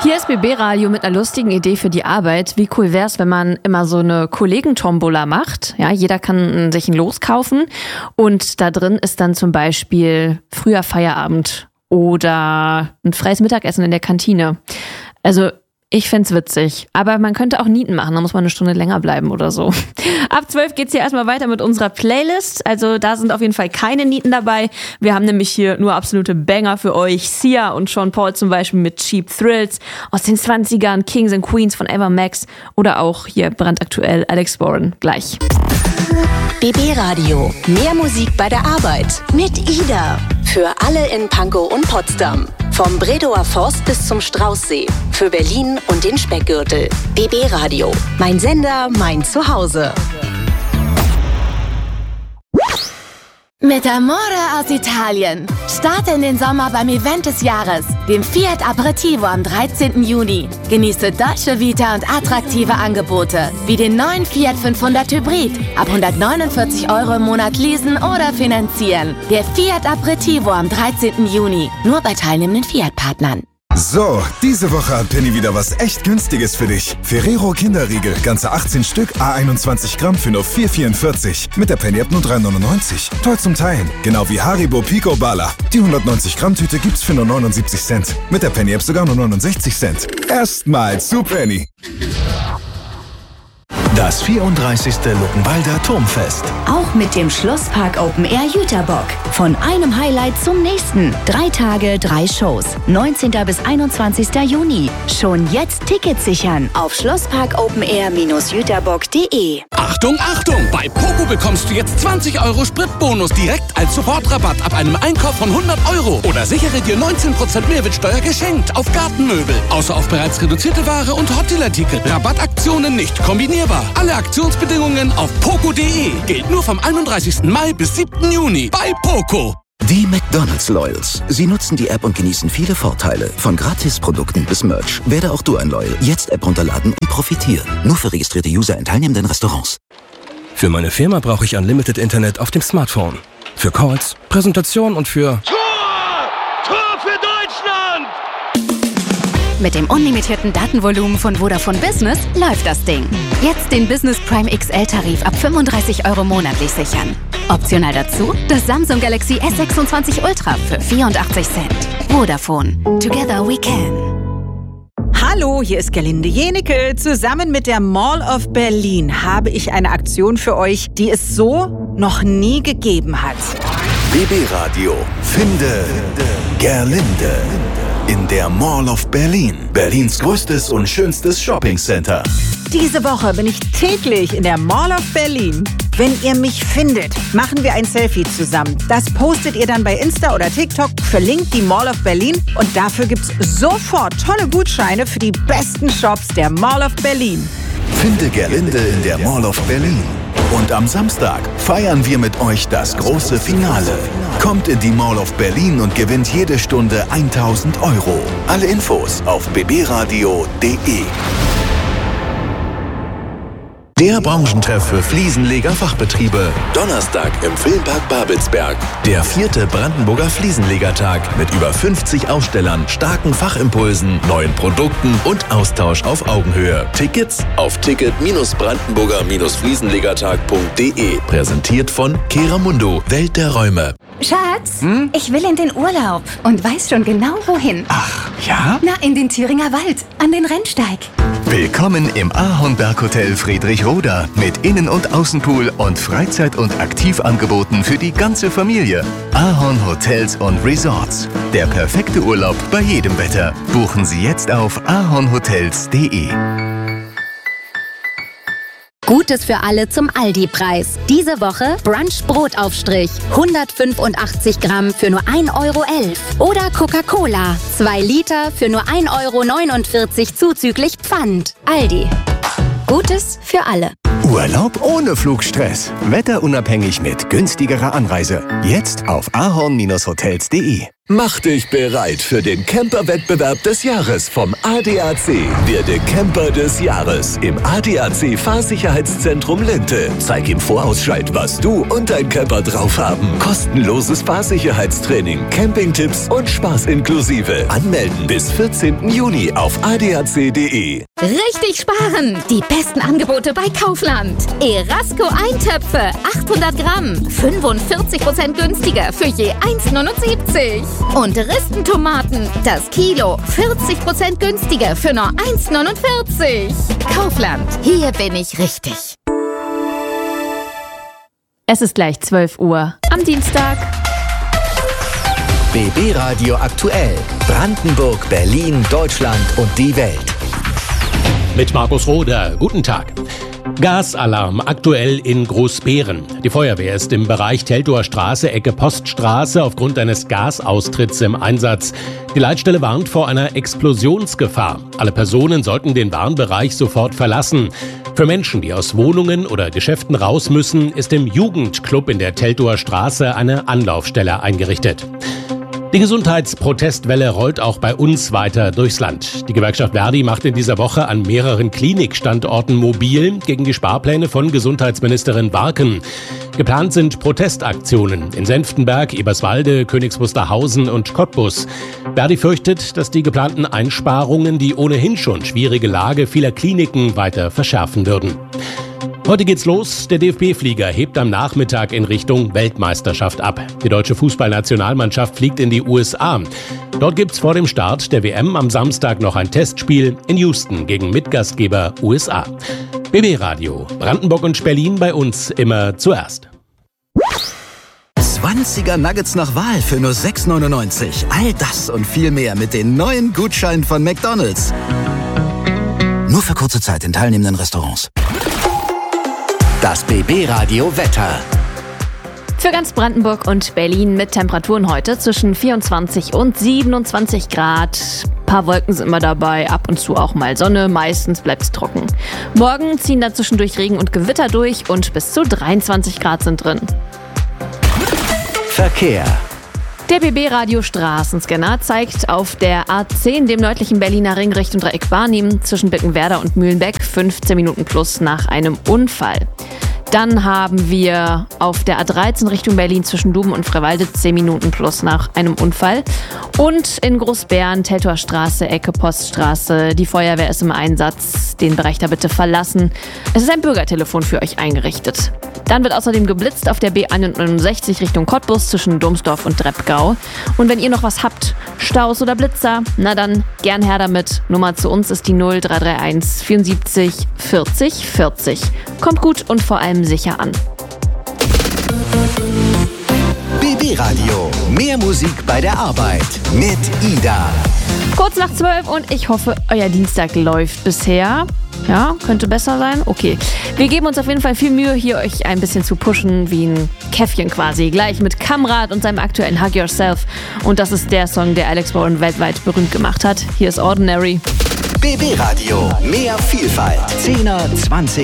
Hier ist BB Radio mit einer lustigen Idee für die Arbeit. Wie cool wär's, wenn man immer so eine Kollegentombola macht? Ja, jeder kann sich ein Los kaufen und da drin ist dann zum Beispiel früher Feierabend oder ein freies Mittagessen in der Kantine. Also ich fänd's witzig, aber man könnte auch Nieten machen, da muss man eine Stunde länger bleiben oder so. Ab 12 geht's hier erstmal weiter mit unserer Playlist, also da sind auf jeden Fall keine Nieten dabei. Wir haben nämlich hier nur absolute Banger für euch. Sia und Sean Paul zum Beispiel mit Cheap Thrills aus den 20ern, Kings and Queens von Ava Max oder auch hier brandaktuell Alex Warren gleich. BB Radio, mehr Musik bei der Arbeit mit Ida. Für alle in Pankow und Potsdam. Vom Bredower Forst bis zum Straußsee. Für Berlin und den Speckgürtel. BB Radio, mein Sender, mein Zuhause. Mit Amore aus Italien. Starte in den Sommer beim Event des Jahres, dem Fiat Aperitivo am 13. Juni. Genieße deutsche Vita und attraktive Angebote, wie den neuen Fiat 500 Hybrid. Ab 149 € im Monat leasen oder finanzieren. Der Fiat Aperitivo am 13. Juni. Nur bei teilnehmenden Fiat-Partnern. So, diese Woche hat Penny wieder was echt Günstiges für dich. Ferrero Kinderriegel, ganze 18 Stück, A21 Gramm für nur 4,44. Mit der Penny-App nur 3,99. Toll zum Teilen. Genau wie Haribo Pico Bala. Die 190 Gramm Tüte gibt's für nur 79 Cent. Mit der Penny-App sogar nur 69 Cent. Erstmal zu Penny. Das 34. Luckenwalder Turmfest. Auch mit dem Schlosspark Open Air Jüterbock. Von einem Highlight zum nächsten. 3 Tage, 3 Shows. 19. bis 21. Juni. Schon jetzt Tickets sichern auf schlossparkopenair-jüterbock.de. Achtung, Achtung! Bei Poco bekommst du jetzt 20 € Spritbonus direkt als Supportrabatt ab einem Einkauf von 100 €. Oder sichere dir 19% Mehrwertsteuer geschenkt auf Gartenmöbel. Außer auf bereits reduzierte Ware und Hotdealer-Ticket. Rabattaktionen nicht kombinierbar. Alle Aktionsbedingungen auf poco.de. Gilt nur vom 31. Mai bis 7. Juni bei Poco. Die McDonald's Loyals. Sie nutzen die App und genießen viele Vorteile. Von Gratisprodukten bis Merch. Werde auch du ein Loyal. Jetzt App runterladen und profitieren. Nur für registrierte User in teilnehmenden Restaurants. Für meine Firma brauche ich Unlimited Internet auf dem Smartphone. Für Calls, Präsentation und für... Tor! Tor für Deutschland! Mit dem unlimitierten Datenvolumen von Vodafone Business läuft das Ding. Jetzt den Business Prime XL-Tarif ab 35 € monatlich sichern. Optional dazu das Samsung Galaxy S26 Ultra für 84 Cent. Vodafone. Together we can. Hallo, hier ist Gerlinde Jenecke. Zusammen mit der Mall of Berlin habe ich eine Aktion für euch, die es so noch nie gegeben hat. BB Radio. Finde Gerlinde. In der Mall of Berlin. Berlins größtes und schönstes Shoppingcenter. Diese Woche bin ich täglich in der Mall of Berlin. Wenn ihr mich findet, machen wir ein Selfie zusammen. Das postet ihr dann bei Insta oder TikTok, verlinkt die Mall of Berlin und dafür gibt's sofort tolle Gutscheine für die besten Shops der Mall of Berlin. Finde Gerlinde in der Mall of Berlin. Und am Samstag feiern wir mit euch das große Finale. Kommt in die Mall of Berlin und gewinnt jede Stunde 1.000 €. Alle Infos auf bbradio.de. Der Branchentreff für Fliesenleger-Fachbetriebe. Donnerstag im Filmpark Babelsberg. Der 4. Brandenburger Fliesenlegertag mit über 50 Ausstellern, starken Fachimpulsen, neuen Produkten und Austausch auf Augenhöhe. Tickets auf ticket-brandenburger-fliesenlegertag.de. Präsentiert von Keramundo, Welt der Räume. Schatz, ich will in den Urlaub und weiß schon genau wohin. Ach, ja? Na, in den Thüringer Wald, an den Rennsteig. Willkommen im Ahornberg Hotel Friedrichroda mit Innen- und Außenpool und Freizeit- und Aktivangeboten für die ganze Familie. Ahorn Hotels und Resorts. Der perfekte Urlaub bei jedem Wetter. Buchen Sie jetzt auf ahornhotels.de. Gutes für alle zum Aldi-Preis. Diese Woche Brunch-Brotaufstrich. 185 Gramm für nur 1,11 € Oder Coca-Cola. 2 Liter für nur 1,49 € zuzüglich Pfand. Aldi. Gutes für alle. Urlaub ohne Flugstress. Wetterunabhängig mit günstigerer Anreise. Jetzt auf ahorn-hotels.de. Mach dich bereit für den Camper-Wettbewerb des Jahres vom ADAC. Werde Camper des Jahres im ADAC Fahrsicherheitszentrum Linte. Zeig im Vorausscheid, was du und dein Camper drauf haben. Kostenloses Fahrsicherheitstraining, Campingtipps und Spaß inklusive. Anmelden bis 14. Juni auf adac.de. Richtig sparen! Die besten Angebote bei Kaufland. Erasco Eintöpfe, 800 Gramm, 45% günstiger für je 1,79. Und Ristentomaten, das Kilo, 40% günstiger für nur 1,49. Kaufland, hier bin ich richtig. Es ist gleich 12 Uhr am Dienstag. BB Radio aktuell. Brandenburg, Berlin, Deutschland und die Welt. Mit Markus Roder. Guten Tag. Gasalarm aktuell in Großbeeren. Die Feuerwehr ist im Bereich Teltower Straße, Ecke Poststraße aufgrund eines Gasaustritts im Einsatz. Die Leitstelle warnt vor einer Explosionsgefahr. Alle Personen sollten den Warnbereich sofort verlassen. Für Menschen, die aus Wohnungen oder Geschäften raus müssen, ist im Jugendclub in der Teltower Straße eine Anlaufstelle eingerichtet. Die Gesundheitsprotestwelle rollt auch bei uns weiter durchs Land. Die Gewerkschaft Verdi macht in dieser Woche an mehreren Klinikstandorten mobil gegen die Sparpläne von Gesundheitsministerin Warken. Geplant sind Protestaktionen in Senftenberg, Eberswalde, Königs Wusterhausen und Cottbus. Verdi fürchtet, dass die geplanten Einsparungen die ohnehin schon schwierige Lage vieler Kliniken weiter verschärfen würden. Heute geht's los. Der DFB-Flieger hebt am Nachmittag in Richtung Weltmeisterschaft ab. Die deutsche Fußballnationalmannschaft fliegt in die USA. Dort gibt's vor dem Start der WM am Samstag noch ein Testspiel in Houston gegen Mitgastgeber USA. BB Radio, Brandenburg und Berlin bei uns immer zuerst. 20er Nuggets nach Wahl für nur 6,99. All das und viel mehr mit den neuen Gutscheinen von McDonald's. Nur für kurze Zeit in teilnehmenden Restaurants. Das BB Radio Wetter. Für ganz Brandenburg und Berlin mit Temperaturen heute zwischen 24 und 27 Grad. Ein paar Wolken sind immer dabei, ab und zu auch mal Sonne, meistens bleibt es trocken. Morgen ziehen da zwischendurch Regen und Gewitter durch und bis zu 23 Grad sind drin. Verkehr. Der BB-Radio Straßenscanner zeigt auf der A10, dem nördlichen Berliner Ring Richtung Dreieck Barnim, zwischen Bickenwerder und Mühlenbeck 15 Minuten plus nach einem Unfall. Dann haben wir auf der A13 Richtung Berlin zwischen Duben und Frewalde 10 Minuten plus nach einem Unfall. Und in Großbären, Teltower Straße, Ecke Poststraße, die Feuerwehr ist im Einsatz. Den Bereich da bitte verlassen. Es ist ein Bürgertelefon für euch eingerichtet. Dann wird außerdem geblitzt auf der B61 Richtung Cottbus zwischen Domsdorf und Dreppgau. Und wenn ihr noch was habt, Staus oder Blitzer, na dann gern her damit. Nummer zu uns ist die 0331 74 40 40. Kommt gut und vor allem sicher an. BB Radio, mehr Musik bei der Arbeit mit Ida. Kurz nach 12 und ich hoffe, euer Dienstag läuft bisher. Ja, könnte besser sein? Okay. Wir geben uns auf jeden Fall viel Mühe, hier euch ein bisschen zu pushen, wie ein Käffchen quasi. Gleich mit Kamrat und seinem aktuellen Hug Yourself. Und das ist der Song, der Alex Warren weltweit berühmt gemacht hat. Hier ist Ordinary. BB Radio, mehr Vielfalt. 10er, 20er.